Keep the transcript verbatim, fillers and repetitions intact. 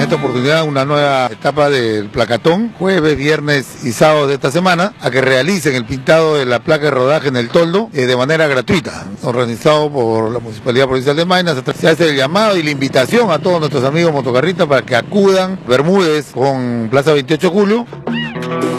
esta oportunidad una nueva etapa del placatón, jueves, viernes y sábado de esta semana, a que realicen el pintado de la placa de rodaje en el toldo eh, de manera gratuita, organizado por la Municipalidad Provincial de Maynas. Se hace el llamado y la invitación a todos nuestros amigos motocarristas para que acudan Bermúdez con Plaza veintiocho de julio.